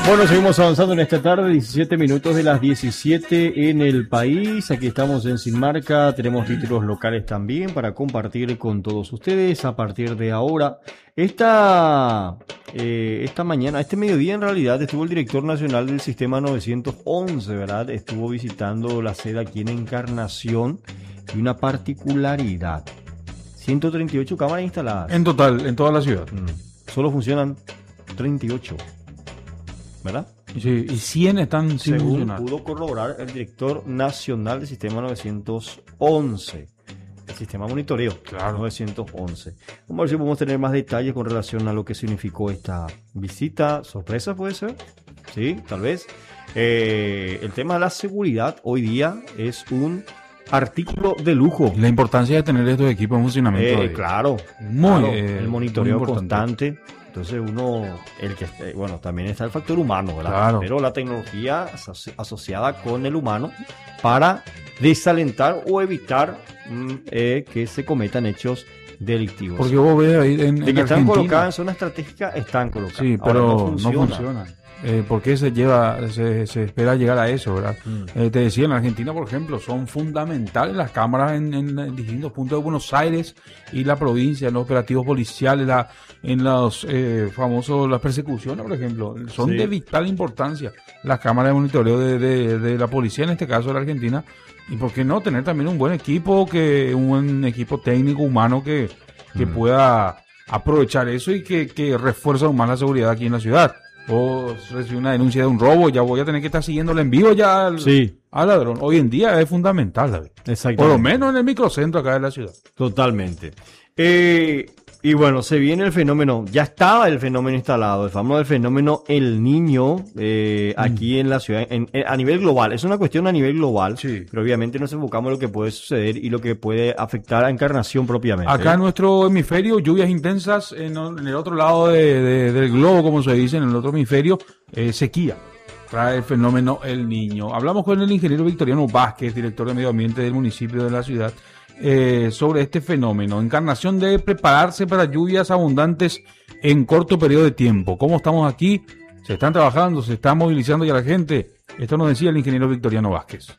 Bueno, seguimos avanzando en esta tarde, 17 minutos de las 17 en el país. Aquí estamos en Sin Marca, tenemos títulos locales también para compartir con todos ustedes a partir de ahora. Esta mañana, este mediodía en realidad, estuvo el director nacional del Sistema 911, ¿verdad? Estuvo visitando la sede aquí en Encarnación y una particularidad. 138 cámaras instaladas. En total, en toda la ciudad. Solo funcionan 38. ¿Verdad? Sí, y 100 están sin Según funcionar. pudo corroborar el director nacional del Sistema 911, el sistema monitoreo, Claro. 911. Vamos a ver si podemos tener más detalles con relación a lo que significó esta visita. ¿Sorpresa puede ser? Sí, tal vez. El tema de la seguridad hoy día es un artículo de lujo. La importancia de tener estos equipos en funcionamiento. Claro, Muy, el monitoreo muy importante. constante. Entonces bueno, también está el factor humano, ¿verdad? Claro. Pero la tecnología asociada con el humano para desalentar o evitar que se cometan hechos delictivos. Porque vos ves ahí en de que están Argentina, colocadas en zona estratégica, están colocadas. sí, Ahora, pero no funcionan. ¿Por qué se espera llegar a eso, verdad? Te decía, en Argentina, por ejemplo, son fundamentales las cámaras en distintos puntos de Buenos Aires y la provincia, en los operativos policiales, en los famosos, las persecuciones, por ejemplo. Son Sí. de vital importancia las cámaras de monitoreo de la policía, en este caso de la Argentina. Y por qué no tener también un buen equipo, un buen equipo técnico, humano que pueda aprovechar eso y que refuerce aún más la seguridad aquí en la ciudad. O recibir una denuncia de un robo, ya voy a tener que estar siguiéndole en vivo ya al ladrón. Hoy en día es fundamental, David. Exactamente. Por lo menos en el microcentro acá de la ciudad. Totalmente. Y bueno, se viene el fenómeno, ya estaba el fenómeno instalado, el famoso fenómeno El Niño aquí en la ciudad, a nivel global. Es una cuestión a nivel global, Sí. pero obviamente nos enfocamos en lo que puede suceder y lo que puede afectar a Encarnación propiamente. Acá en nuestro hemisferio, lluvias intensas, en el otro lado del globo, como se dice, en el otro hemisferio, sequía. Trae el fenómeno El Niño. Hablamos con el ingeniero Victoriano Vázquez, director de Medio Ambiente del municipio de la ciudad, sobre este fenómeno. Encarnación debe prepararse para lluvias abundantes en corto periodo de tiempo. ¿Cómo estamos aquí? Se están trabajando, se está movilizando ya la gente. Esto nos decía el ingeniero Victoriano Vázquez.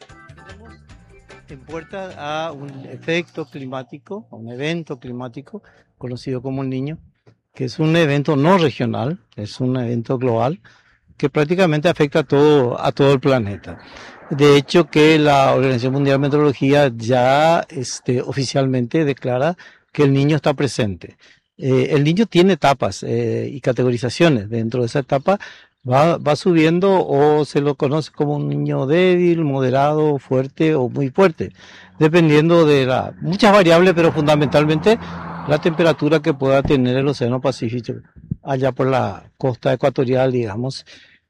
En puerta a un efecto climático, a un evento climático conocido como El Niño, que es un evento no regional, es un evento global que prácticamente afecta a todo el planeta. De hecho, que la Organización Mundial de Meteorología ya oficialmente declara que el Niño está presente. El Niño tiene etapas y categorizaciones. Dentro de esa etapa va subiendo, o se lo conoce como un niño débil, moderado, fuerte o muy fuerte, dependiendo de muchas variables, pero fundamentalmente la temperatura que pueda tener el Océano Pacífico allá por la costa ecuatorial, digamos.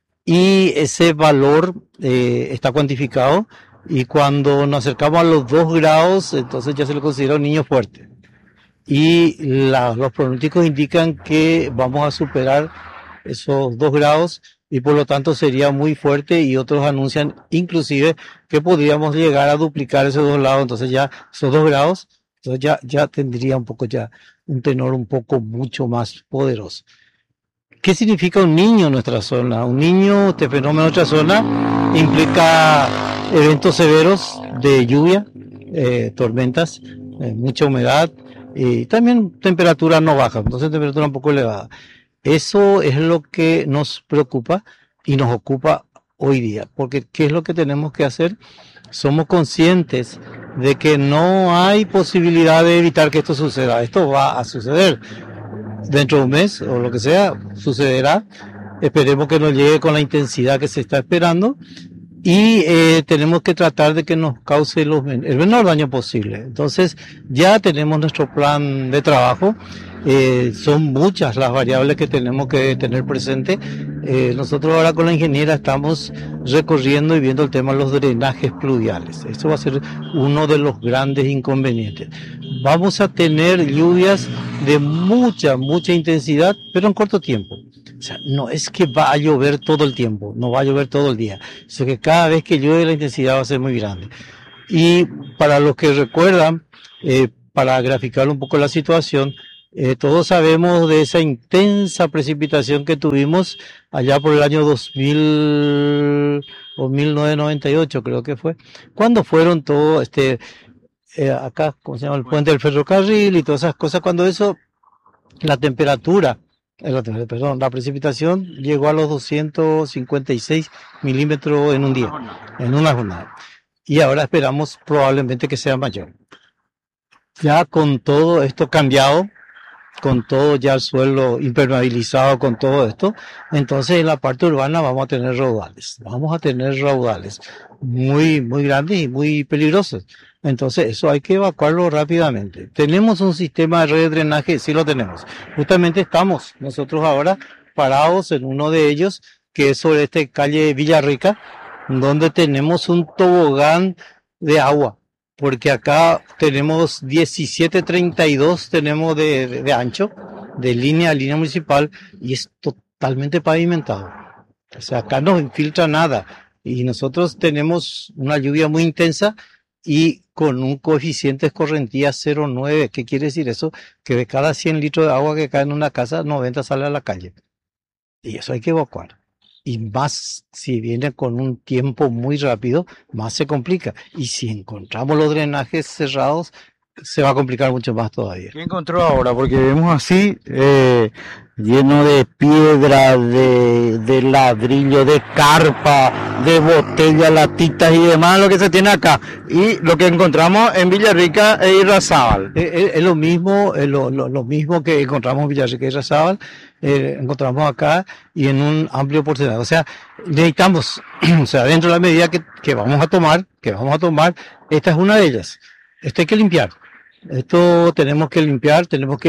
Y ese valor está cuantificado, y cuando nos acercamos a los 2 grados, entonces ya se le considera un niño fuerte. Y los pronósticos indican que vamos a superar esos 2 grados y por lo tanto sería muy fuerte, y otros anuncian inclusive que podríamos llegar a duplicar esos 2 grados, entonces ya esos 2 grados, entonces ya tendría un tenor un poco mucho más poderoso. ¿Qué significa un niño en nuestra zona? Un niño, este fenómeno en nuestra zona, implica eventos severos de lluvia, tormentas, mucha humedad y también temperatura no baja, entonces temperatura un poco elevada. Eso es lo que nos preocupa y nos ocupa hoy día, porque ¿qué es lo que tenemos que hacer? Somos conscientes de que no hay posibilidad de evitar que esto suceda. Esto va a suceder. Dentro de un mes o lo que sea, sucederá. Esperemos que nos llegue con la intensidad que se está esperando, y tenemos que tratar de que nos cause el menor daño posible. Entonces ya tenemos nuestro plan de trabajo. Son muchas las variables que tenemos que tener presente. Nosotros ahora con la ingeniera estamos recorriendo y viendo el tema de los drenajes pluviales. Esto va a ser uno de los grandes inconvenientes. Vamos a tener lluvias de mucha intensidad, pero en corto tiempo. O sea, no es que va a llover todo el tiempo, no va a llover todo el día. O sea, que cada vez que llueve la intensidad va a ser muy grande. Y para los que recuerdan, para graficar un poco la situación, Todos sabemos de esa intensa precipitación que tuvimos allá por el año 2000 o 1998, creo que fue, cuando fueron todo acá, ¿cómo se llama? El puente del ferrocarril y todas esas cosas, cuando eso, la temperatura, perdón, la precipitación llegó a los 256 milímetros en un día, en una jornada. Y ahora esperamos probablemente que sea mayor. Ya con todo esto cambiado, con todo ya el suelo impermeabilizado, con todo esto, entonces en la parte urbana vamos a tener raudales muy, muy grandes y muy peligrosos. Entonces eso hay que evacuarlo rápidamente. ¿Tenemos un sistema de red de drenaje? Sí lo tenemos. Justamente estamos nosotros ahora parados en uno de ellos, que es sobre esta calle Villarrica, donde tenemos un tobogán de agua, porque acá tenemos 1732, tenemos de ancho, de línea a línea municipal, y es totalmente pavimentado. O sea, acá no infiltra nada, y nosotros tenemos una lluvia muy intensa y con un coeficiente de escorrentía 0,9. ¿Qué quiere decir eso? Que de cada 100 litros de agua que cae en una casa, 90 sale a la calle. Y eso hay que evacuar. Y más si viene con un tiempo muy rápido, más se complica. Y si encontramos los drenajes cerrados, se va a complicar mucho más todavía. ¿Qué encontró ahora? Porque vemos así, lleno de piedra, de ladrillo, de carpa, de botellas, latitas y demás, lo que se tiene acá. Y lo que encontramos en Villarrica e Irrazábal. Es lo mismo, lo mismo que encontramos en Villarrica y Irrazábal, encontramos acá y en un amplio porcentaje. O sea, necesitamos, o sea, dentro de la medida que vamos a tomar, esta es una de ellas. Esto hay que limpiar. Esto tenemos que limpiar,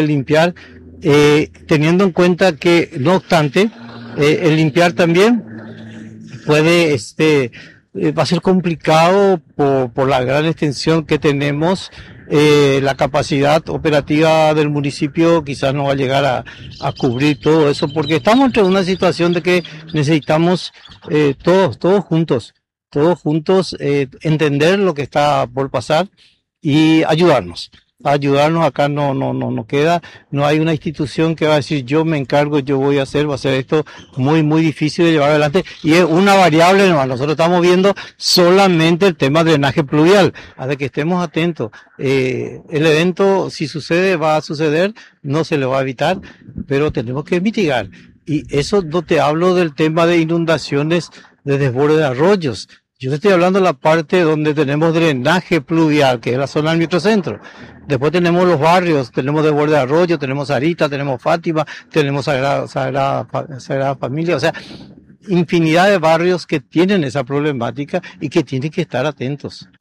teniendo en cuenta que, no obstante, el limpiar también puede, va a ser complicado por la gran extensión que tenemos. La capacidad operativa del municipio quizás no va a llegar a cubrir todo eso, porque estamos entre una situación de que necesitamos todos juntos, entender lo que está por pasar y ayudarnos. Acá no queda, no hay una institución que va a decir yo me encargo, yo voy a hacer, va a ser esto muy, muy difícil de llevar adelante, y es una variable nomás. Nosotros estamos viendo solamente el tema de drenaje pluvial, hasta que estemos atentos. El evento, si sucede, va a suceder, no se le va a evitar, pero tenemos que mitigar. Y eso no te hablo del tema de inundaciones, de desborde de arroyos. Yo te estoy hablando de la parte donde tenemos drenaje pluvial, que es la zona del microcentro. Después tenemos los barrios, tenemos desborde de arroyo, tenemos Sarita, tenemos Fátima, tenemos Sagrada Familia, o sea, infinidad de barrios que tienen esa problemática y que tienen que estar atentos.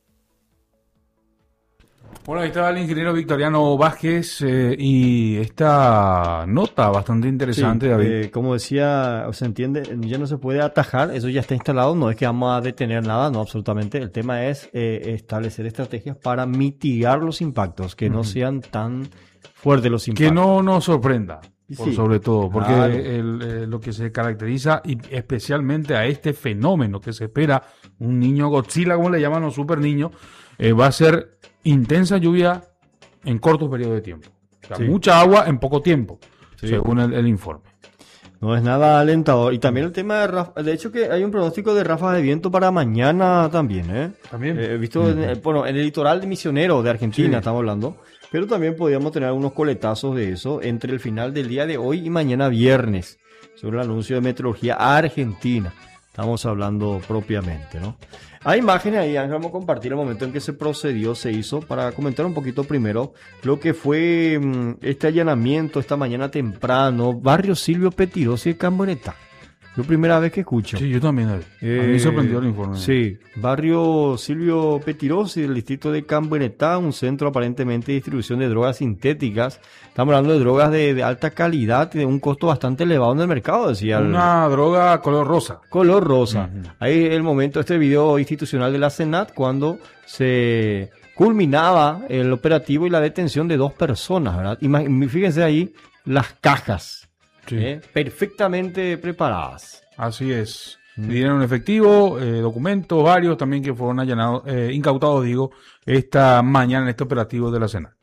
Bueno, ahí estaba el ingeniero Victoriano Vázquez y esta nota bastante interesante, Sí, David. como decía, se entiende, ya no se puede atajar, eso ya está instalado, no es que vamos a detener nada, no, absolutamente. El tema es establecer estrategias para mitigar los impactos, que no sean tan fuertes los impactos. Que no nos sorprenda, Sí, sobre todo, porque claro. lo que se caracteriza, y especialmente a este fenómeno que se espera, un niño Godzilla, como le llaman los super niños, va a ser intensa lluvia en cortos periodos de tiempo. O sea, Sí. mucha agua en poco tiempo, Sí. según el informe. No es nada alentador. Y también el tema de hecho que hay un pronóstico de ráfagas de viento para mañana también, ¿eh? También. He visto, bueno, en el litoral de Misionero de Argentina Sí. estamos hablando, pero también podríamos tener algunos coletazos de eso entre el final del día de hoy y mañana viernes, sobre el anuncio de Meteorología Argentina. Estamos hablando propiamente, ¿no? Hay imágenes ahí, Ángel, vamos a compartir el momento en que se hizo, para comentar un poquito primero lo que fue este allanamiento esta mañana temprano, barrio Silvio Petirosi de Camboretá. Yo primera vez que escucho. Sí, yo también, David. A mí sorprendió el informe. Sí, barrio Silvio Petirosi del distrito de Camboretá, un centro aparentemente de distribución de drogas sintéticas. Estamos hablando de drogas de alta calidad y de un costo bastante elevado en el mercado, decía. Una droga color rosa. Color rosa. Ujú. Ahí el momento, este video institucional de la Senat, cuando se culminaba el operativo y la detención de 2 personas, ¿verdad? Fíjense ahí las cajas, Sí. perfectamente preparadas. Así es. Dinero en efectivo, documentos varios también que fueron allanados, incautados, digo, esta mañana en este operativo de la Senat.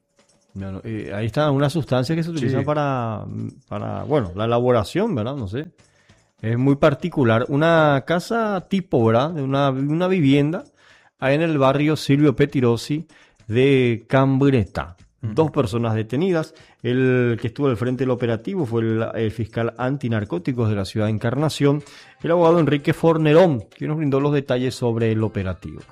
Bueno, ahí están unas sustancias que se utilizan Sí. bueno, la elaboración, ¿verdad? No sé. Es muy particular. Una casa tipo, ¿verdad? De una vivienda ahí en el barrio Silvio Petirosi de Cambreta. Dos personas detenidas. El que estuvo al frente del operativo fue el fiscal antinarcóticos de la ciudad de Encarnación, el abogado Enrique Fornerón, que nos brindó los detalles sobre el operativo.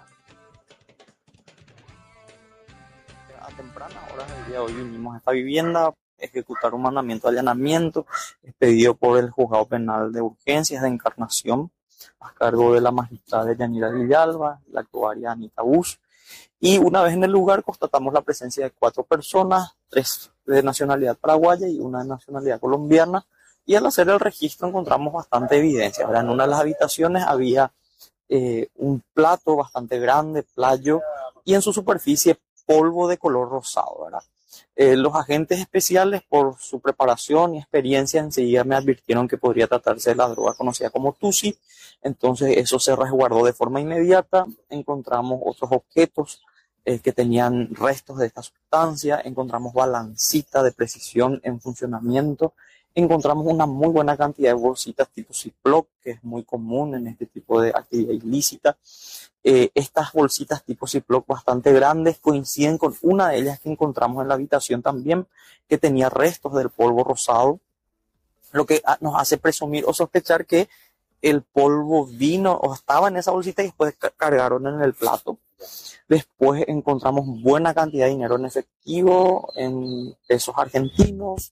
A tempranas horas del día de hoy vinimos a esta vivienda a ejecutar un mandamiento de allanamiento expedido por el Juzgado Penal de Urgencias de Encarnación a cargo de la magistrada Yanira Villalba, la actuaria Anita Bush. Y una vez en el lugar constatamos la presencia de 4 personas, 3 de nacionalidad paraguaya y una de nacionalidad colombiana. Y al hacer el registro encontramos bastante evidencia. Ahora, en una de las habitaciones había un plato bastante grande, playo, y en su superficie polvo de color rosado, ¿verdad? Los agentes especiales, por su preparación y experiencia, enseguida me advirtieron que podría tratarse de la droga conocida como Tusi. Entonces eso se resguardó de forma inmediata. Encontramos otros objetos que tenían restos de esta sustancia. Encontramos balancita de precisión en funcionamiento. Encontramos una muy buena cantidad de bolsitas tipo Ziploc, que es muy común en este tipo de actividad ilícita. Estas bolsitas tipo Ziploc bastante grandes coinciden con una de ellas que encontramos en la habitación también, que tenía restos del polvo rosado, lo que nos hace presumir o sospechar que el polvo vino o estaba en esa bolsita y después cargaron en el plato. Después encontramos buena cantidad de dinero en efectivo, en pesos argentinos.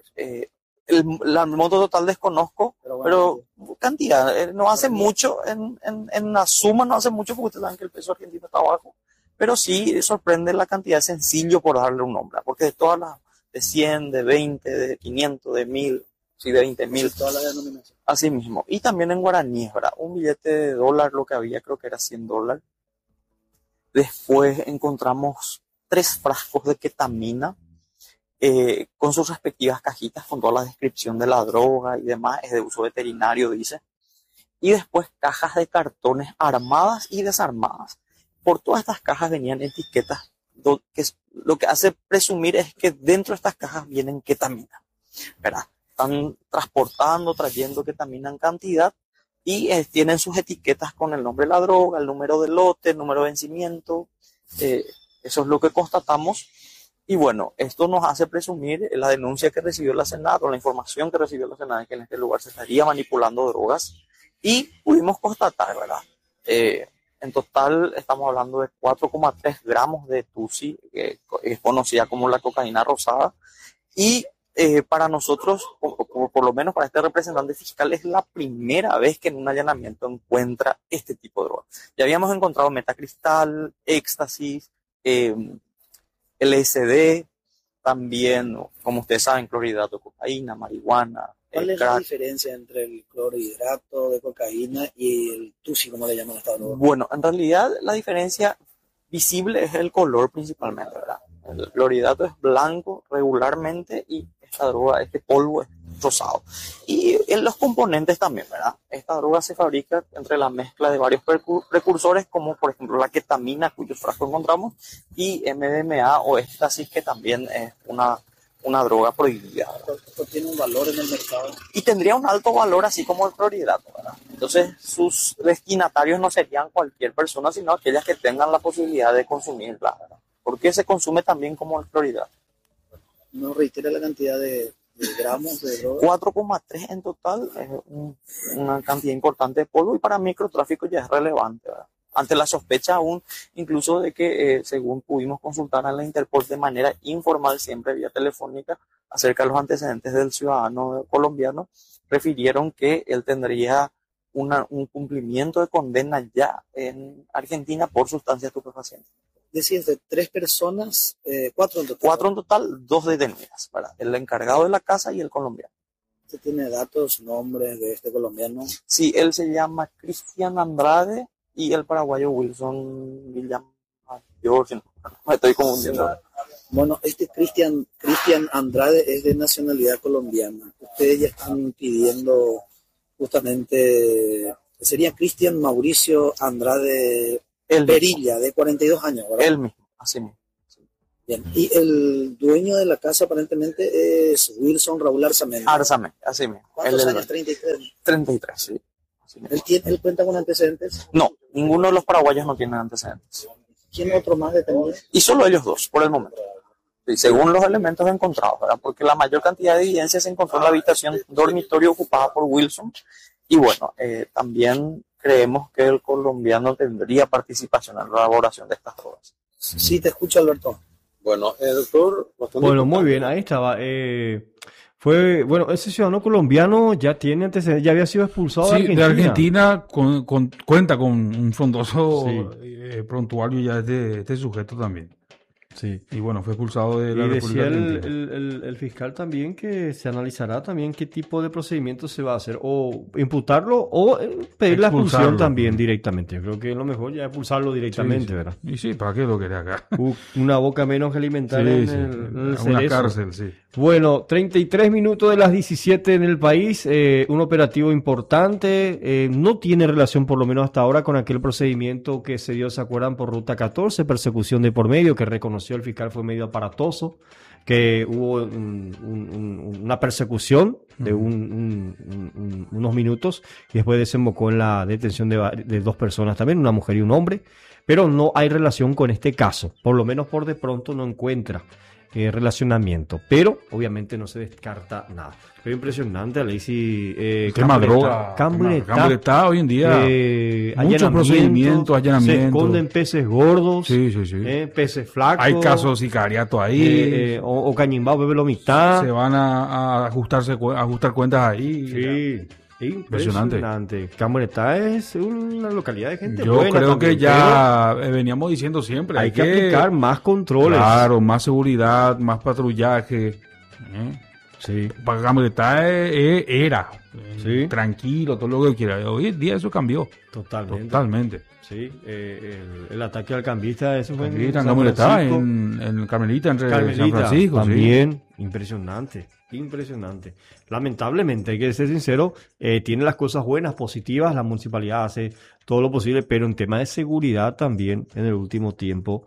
El monto total desconozco, pero cantidad. No hace mucho, en la suma no hace mucho, porque ustedes saben que el peso argentino está bajo. Pero sí sorprende la cantidad de sencillo, por darle un nombre, porque de todas las, de 100, de 20, de 500, de 1000, sí, de 20.000. Todas las denominaciones. Así mismo. Y también en guaraníes, ¿verdad? Un billete de dólar, lo que había, creo que era $100. Después encontramos 3 frascos de ketamina, con sus respectivas cajitas, con toda la descripción de la droga y demás, es de uso veterinario, dice. Y después cajas de cartones armadas y desarmadas. Por todas estas cajas venían etiquetas, que lo que hace presumir es que dentro de estas cajas vienen ketamina, ¿verdad? Están trayendo ketamina en cantidad y tienen sus etiquetas con el nombre de la droga, el número de lote, el número de vencimiento. Eso es lo que constatamos. Y bueno, esto nos hace presumir la denuncia que recibió la Senado, la información que recibió la Senado, que en este lugar se estaría manipulando drogas. Y pudimos constatar, ¿verdad? En total estamos hablando de 4,3 gramos de Tusi, que es conocida como la cocaína rosada. Y para nosotros, por lo menos para este representante fiscal, es la primera vez que en un allanamiento encuentra este tipo de droga. Ya habíamos encontrado metacristal, éxtasis, LSD, también, como ustedes saben, clorhidrato de cocaína, marihuana. ¿Cuál es la diferencia entre el clorhidrato de cocaína y el tusi, como le llaman a esta droga? Bueno, en realidad la diferencia visible es el color principalmente, ¿verdad? El clorhidrato es blanco regularmente y esta droga, este polvo es rosado. Y en los componentes también, ¿verdad? Esta droga se fabrica entre la mezcla de varios precursores, como por ejemplo la ketamina, cuyo frasco encontramos, y MDMA o éxtasis, que también es una droga prohibida. Esto tiene un valor en el mercado. Y tendría un alto valor, así como el clorhidrato, ¿verdad? Entonces, sus destinatarios no serían cualquier persona, sino aquellas que tengan la posibilidad de consumirla, ¿verdad? Porque se consume también como el clorhidrato. ¿No reitera la cantidad de gramos de droga? 4,3 en total, es una cantidad importante de polvo, y para microtráfico ya es relevante, ¿verdad? Ante la sospecha aún, incluso de que, según pudimos consultar a la Interpol de manera informal, siempre vía telefónica, acerca de los antecedentes del ciudadano colombiano, refirieron que él tendría un cumplimiento de condena ya en Argentina por sustancias estupefacientes. Decías de 3 personas, 4 en total. 4 en total, 2 detenidas, ¿verdad? El encargado de la casa y el colombiano. ¿Usted tiene datos, nombres de este colombiano? Sí, él se llama Cristian Andrade y el paraguayo Wilson Villamayor. Me estoy confundiendo. Bueno, este Cristian Andrade es de nacionalidad colombiana. Ustedes ya están pidiendo justamente, sería Cristian Mauricio Andrade Perilla, de 42 años, ¿verdad? Él mismo, así mismo. Sí. Bien, y el dueño de la casa aparentemente es Wilson Raúl Arzamendi. Arzame, así mismo. ¿Cuántos Él, años? 33. 33, sí. Así mismo. ¿Él cuenta con antecedentes? No, ninguno de los paraguayos no tiene antecedentes. ¿Quién otro más detenido? Y solo ellos dos, por el momento. Sí, según los elementos encontrados, ¿verdad? Porque la mayor cantidad de evidencia se encontró en la habitación dormitorio ocupada por Wilson. Y bueno, también creemos que el colombiano tendría participación en la elaboración de estas drogas. Sí, te escucho, Alberto. Bueno, doctor, bastante Bueno, muy importante. bien, ahí estaba. Bueno, ese ciudadano colombiano ya tiene antecedentes, ya había sido expulsado Sí, de de Argentina. Argentina cuenta con un frondoso Sí. prontuario ya de este sujeto también. Sí. Y bueno, fue expulsado de la Y República decía Argentina. el fiscal también que se analizará también qué tipo de procedimiento se va a hacer, o imputarlo o pedir la expulsión Expulsarlo. también directamente. Yo creo que lo mejor ya es expulsarlo directamente, Sí. ¿verdad? Y sí, ¿para qué lo querés acá? Una boca menos que alimentar Sí, en sí. el Una cerezo. cárcel, sí. Bueno, 33 minutos de las 17 en el país, un operativo importante, no tiene relación por lo menos hasta ahora con aquel procedimiento que se dio, ¿se acuerdan? Por Ruta 14, persecución de por medio, que reconoció el fiscal fue medio aparatoso, que hubo una persecución de unos minutos y después desembocó en la detención de dos personas también, una mujer y un hombre, pero no hay relación con este caso, por lo menos por de pronto no encuentra relacionamiento, pero obviamente no se descarta nada. Fue impresionante, Alexis. Tema droga. Camburetá hoy en día. Muchos procedimientos, se allanamientos. esconden peces gordos, Sí, sí, sí. peces flacos. Hay casos de sicariato ahí. O cañimbao, bebe la mitad. Se van a ajustar cuentas ahí. Sí. Impresionante. Camburetá es una localidad de gente Yo buena creo también, que ya veníamos diciendo siempre. pero hay que aplicar más controles. Claro, más seguridad, más patrullaje. Sí. Para Camburetá era Sí. tranquilo, todo lo que quiera. Hoy en día eso cambió. Totalmente. Sí, el ataque al cambista, eso fue Aquí en San Camburetá, Francisco. en Carmelita, entre Carmelita, San Francisco. también, impresionante. Lamentablemente, hay que ser sincero, tiene las cosas buenas, positivas, la municipalidad hace todo lo posible, pero en tema de seguridad también, en el último tiempo,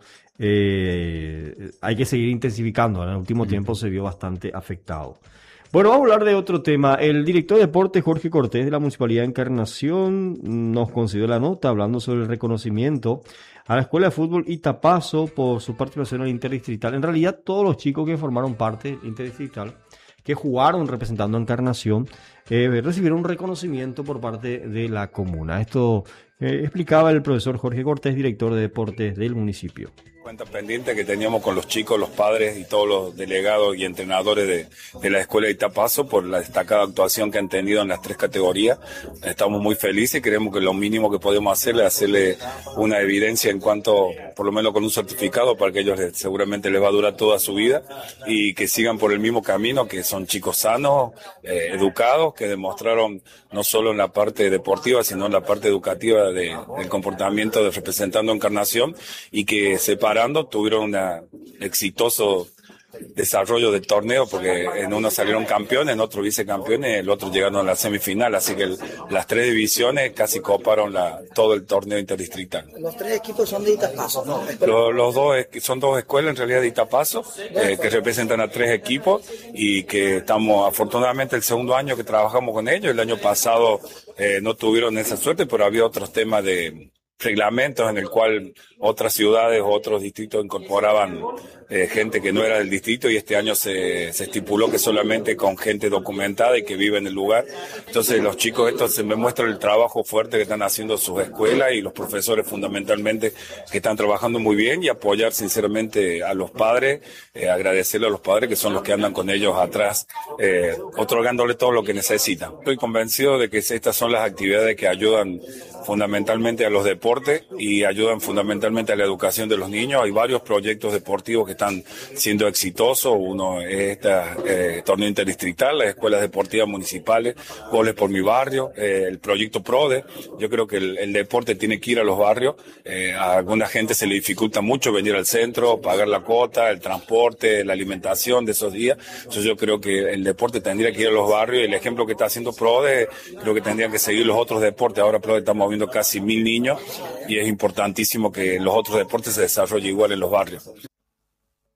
hay que seguir intensificando. En el último tiempo se vio bastante afectado. Bueno, vamos a hablar de otro tema. El director de deporte, Jorge Cortés, de la Municipalidad de Encarnación, nos concedió la nota hablando sobre el reconocimiento a la Escuela de Fútbol Itapazo por su participación en el Interdistrital. En realidad, todos los chicos que formaron parte del Interdistrital, que jugaron representando a Encarnación, recibieron un reconocimiento por parte de la comuna. Esto explicaba el profesor Jorge Cortés, director de deportes del municipio. Cuenta pendiente que teníamos con los chicos, los padres y todos los delegados y entrenadores de la escuela de Itapazo por la destacada actuación que han tenido en las 3 categorías. Estamos muy felices y creemos que lo mínimo que podemos hacerle es hacerle una evidencia en cuanto, por lo menos con un certificado, para que ellos seguramente les va a durar toda su vida y que sigan por el mismo camino, que son chicos sanos, educados, que demostraron no solo en la parte deportiva, sino en la parte educativa del comportamiento de representando a Encarnación, y que tuvieron un exitoso desarrollo del torneo, porque en uno salieron campeones, en otro vicecampeones, el otro llegaron a la semifinal, así que las 3 divisiones casi coparon todo el torneo interdistrital. Los 3 equipos son de Itapazo, ¿no? Los dos son 2 escuelas en realidad de Itapazo, que representan a 3 equipos y que estamos afortunadamente el segundo año que trabajamos con ellos. El año pasado no tuvieron esa suerte, pero había otros temas de reglamentos en el cual otras ciudades o otros distritos incorporaban gente que no era del distrito, y este año se estipuló que solamente con gente documentada y que vive en el lugar. Entonces los chicos estos se me muestran el trabajo fuerte que están haciendo sus escuelas y los profesores fundamentalmente, que están trabajando muy bien, y apoyar sinceramente a los padres, agradecerle a los padres que son los que andan con ellos atrás, otorgándole todo lo que necesitan. Estoy convencido de que estas son las actividades que ayudan fundamentalmente a los deportes y ayudan fundamentalmente a la educación de los niños. Hay varios proyectos deportivos que están siendo exitosos. Uno es este torneo interdistrital, las escuelas deportivas municipales, Goles por mi barrio, el proyecto PRODE. Yo creo que el deporte tiene que ir a los barrios. A alguna gente se le dificulta mucho venir al centro, pagar la cuota, el transporte, la alimentación de esos días. Entonces yo creo que el deporte tendría que ir a los barrios, y el ejemplo que está haciendo PRODE, creo que tendrían que seguir los otros deportes. Ahora PRODE estamos viendo casi 1000 niños, y es importantísimo que los otros deportes se desarrollen igual en los barrios.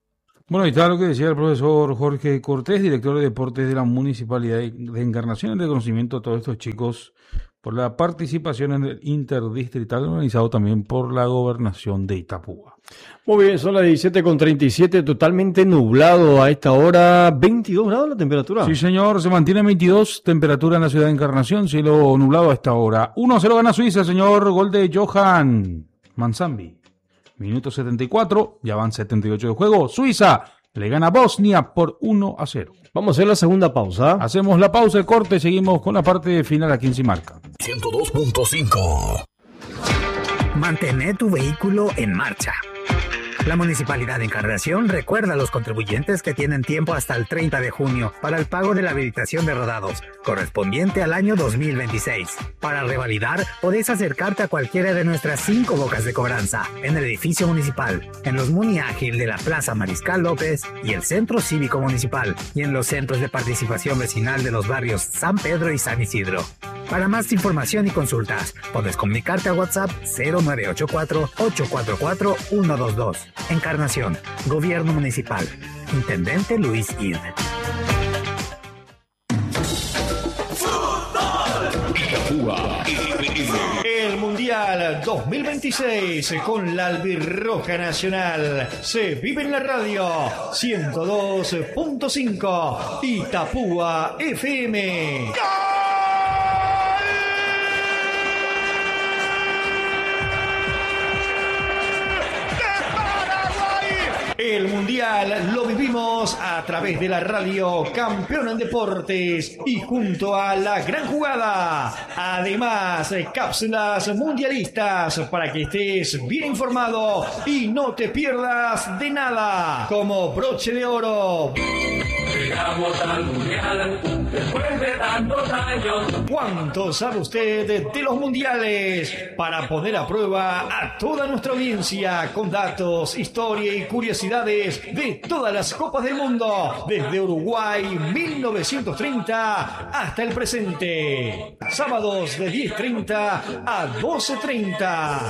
Bueno, ahí está lo que decía el profesor Jorge Cortés, director de deportes de la Municipalidad de Encarnación, en reconocimiento a todos estos chicos por la participación en el interdistrital organizado también por la gobernación de Itapúa. Muy bien, son las 17:37, totalmente nublado a esta hora, 22 grados la temperatura. Sí, señor, se mantiene 22, temperatura en la ciudad de Encarnación, cielo nublado a esta hora. 1-0 gana Suiza, señor, gol de Johan Manzambi. Minuto 74, ya van 78 de juego. Suiza le gana a Bosnia por 1-0. Vamos a hacer la segunda pausa. Hacemos la pausa, el corte, seguimos con la parte final aquí en Simarca. 102.5. Mantén tu vehículo en marcha. La Municipalidad de Encarnación recuerda a los contribuyentes que tienen tiempo hasta el 30 de junio para el pago de la habilitación de rodados, correspondiente al año 2026. Para revalidar, podéis acercarte a cualquiera de nuestras 5 bocas de cobranza, en el edificio municipal, en los Muni Ágil de la Plaza Mariscal López y el Centro Cívico Municipal, y en los centros de participación vecinal de los barrios San Pedro y San Isidro. Para más información y consultas, puedes comunicarte a WhatsApp 0984-844-122. Encarnación, Gobierno Municipal. Intendente Luis Id. El Mundial 2026 con la Albirroja Nacional se vive en la radio 102.5 Itapúa FM. El Mundial lo vivimos a través de la radio Campeón en Deportes y junto a La Gran Jugada. Además, cápsulas mundialistas para que estés bien informado y no te pierdas de nada. Como broche de oro. Llegamos al Mundial después de tantos años. ¿Cuánto sabe usted de los mundiales? Para poner a prueba a toda nuestra audiencia con datos, historia y curiosidades de todas las copas del mundo, desde Uruguay 1930 hasta el presente. Sábados de 10:30 a 12:30.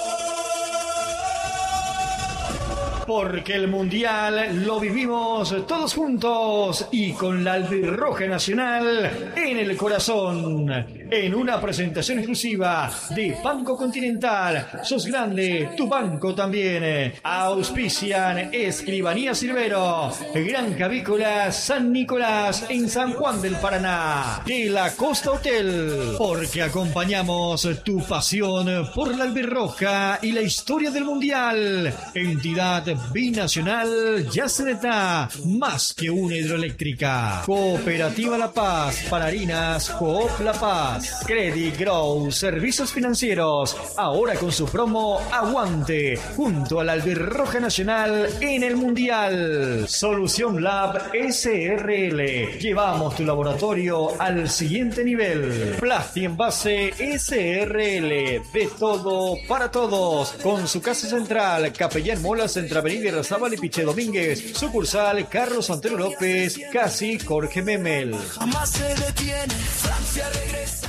Porque el Mundial lo vivimos todos juntos y con la Albirroja Nacional en el corazón. En una presentación exclusiva de Banco Continental. Sos grande, tu banco también. Auspician Escribanía Silvero, Granja Avícola San Nicolás en San Juan del Paraná. De la Costa Hotel. Porque acompañamos tu pasión por la Albirroja y la historia del Mundial. Entidad binacional Yaceneta, más que una hidroeléctrica. Cooperativa La Paz, para harinas Coop La Paz. Credit Grow, servicios financieros, ahora con su promo Aguante, junto a la Albirroja Nacional en el Mundial. Solución Lab SRL, llevamos tu laboratorio al siguiente nivel. Plasti Envase SRL, de todo para todos, con su casa central, Capellán Molas, entre Avenida Irarrázaval y Piche Domínguez, sucursal Carlos Santero López, casi Jorge Memel. Jamás se detiene, Francia regresa.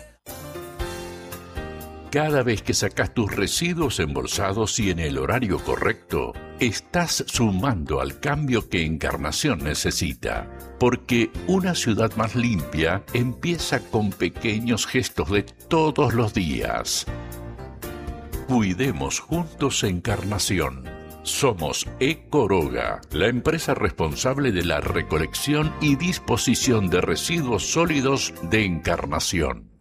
Cada vez que sacas tus residuos embolsados y en el horario correcto, estás sumando al cambio que Encarnación necesita. Porque una ciudad más limpia empieza con pequeños gestos de todos los días. Cuidemos juntos Encarnación. Somos Ecoroga, la empresa responsable de la recolección y disposición de residuos sólidos de Encarnación.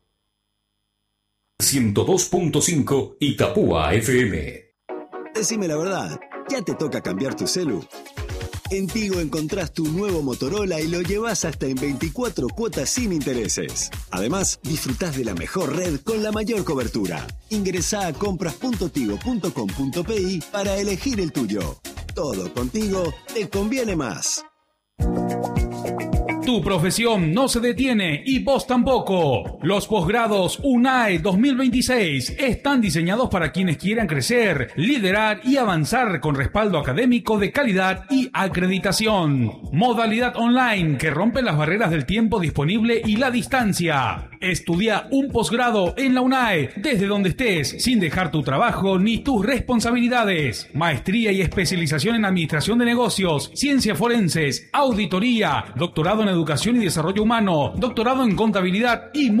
102.5 Itapúa FM. Decime la verdad, ¿ya te toca cambiar tu celu? En Tigo encontrás tu nuevo Motorola y lo llevas hasta en 24 cuotas sin intereses. Además, disfrutás de la mejor red con la mayor cobertura. Ingresá a compras.tigo.com.pi para elegir el tuyo. Todo contigo te conviene más. Tu profesión no se detiene y vos tampoco. Los posgrados UNAE 2026 están diseñados para quienes quieran crecer, liderar y avanzar con respaldo académico de calidad y acreditación. Modalidad online que rompe las barreras del tiempo disponible y la distancia. Estudia un posgrado en la UNAE desde donde estés, sin dejar tu trabajo ni tus responsabilidades. Maestría y especialización en administración de negocios, ciencias forenses, auditoría, doctorado en educación y desarrollo humano, doctorado en contabilidad y